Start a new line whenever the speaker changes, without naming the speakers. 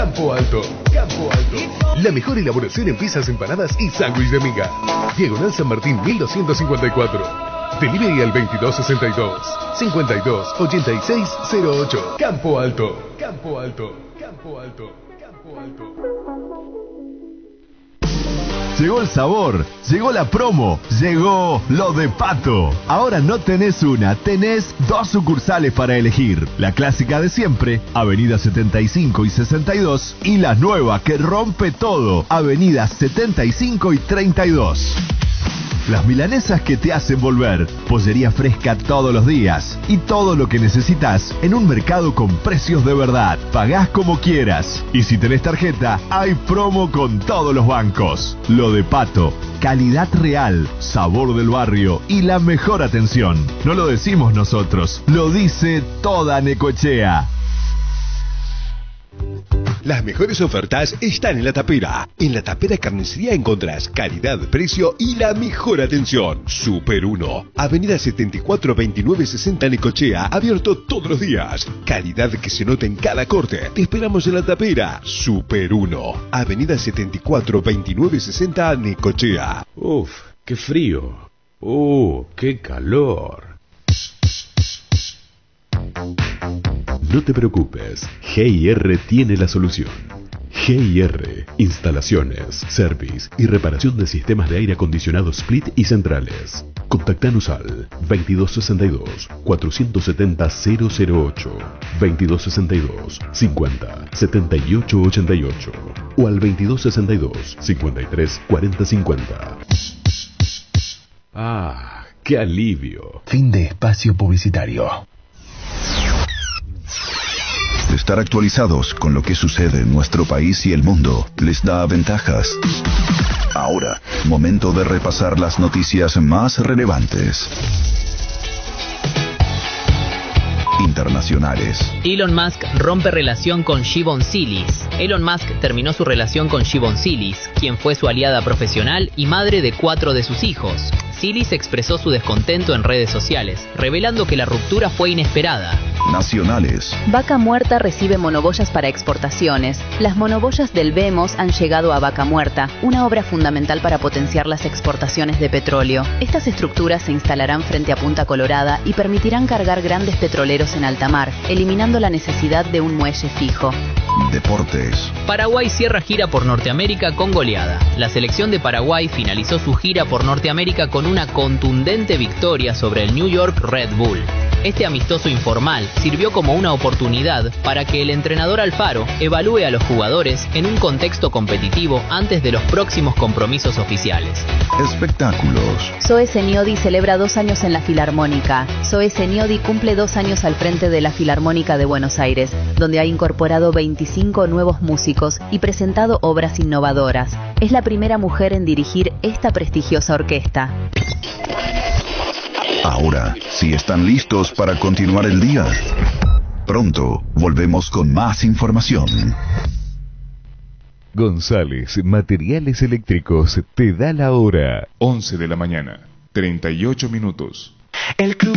Campo Alto. Campo Alto. La mejor elaboración en pizzas, empanadas y sándwich de miga. Diagonal San Martín 1254. Delivery al 2262 528608. Campo Alto. Campo Alto. Campo Alto. Campo Alto.
Llegó el sabor, llegó la promo, llegó lo de Pato. Ahora no tenés una, tenés 2 sucursales para elegir. La clásica de siempre, Avenida 75 y 62, y la nueva que rompe todo, Avenida 75 y 32. Las milanesas que te hacen volver, pollería fresca todos los días y todo lo que necesitas en un mercado con precios de verdad. Pagás como quieras y si tenés tarjeta, hay promo con todos los bancos. Lo de Pato, calidad real, sabor del barrio y la mejor atención. No lo decimos nosotros, lo dice toda Necochea.
Las mejores ofertas están en La Tapera. En La Tapera Carnicería encontrás calidad, precio y la mejor atención. Super 1, Avenida 74 29 60 Necochea, abierto todos los días. Calidad que se nota en cada corte. Te esperamos en La Tapera. Super 1, Avenida 74 29 60 Necochea.
Uf, qué frío. Qué calor. No te preocupes, G&R tiene la solución. G&R, instalaciones, service y reparación de sistemas de aire acondicionado split y centrales. Contactanos al 2262-470-008, 2262-50-7888 o al 2262-53-4050. ¡Ah, qué alivio!
Fin de espacio publicitario.
Estar actualizados con lo que sucede en nuestro país y el mundo les da ventajas. Ahora, momento de repasar las noticias más relevantes. Internacionales.
Elon Musk rompe relación con Shibon Silis. Elon Musk terminó su relación con Shibon Silis, quien fue su aliada profesional y madre de 4 de sus hijos. Silis expresó su descontento en redes sociales, revelando que la ruptura fue inesperada.
Nacionales.
Vaca Muerta recibe monoboyas para exportaciones. Las monoboyas del Vemos han llegado a Vaca Muerta, una obra fundamental para potenciar las exportaciones de petróleo. Estas estructuras se instalarán frente a Punta Colorada y permitirán cargar grandes petroleros en alta mar, eliminando la necesidad de un muelle fijo.
Deportes.
Paraguay cierra gira por Norteamérica con goleada. La selección de Paraguay finalizó su gira por Norteamérica con una contundente victoria sobre el New York Red Bull. Este amistoso informal sirvió como una oportunidad para que el entrenador Alfaro evalúe a los jugadores en un contexto competitivo antes de los próximos compromisos oficiales.
Espectáculos.
Zoe Seniodi celebra 2 años en la Filarmónica. Zoe Seniodi cumple 2 años al frente de la Filarmónica de Buenos Aires, donde ha incorporado 25 nuevos músicos y presentado obras innovadoras. Es la primera mujer en dirigir esta prestigiosa orquesta.
Ahora, si están listos para continuar el día, pronto volvemos con más información.
González Materiales Eléctricos te da la hora.
11 de la mañana, 38 minutos.
El club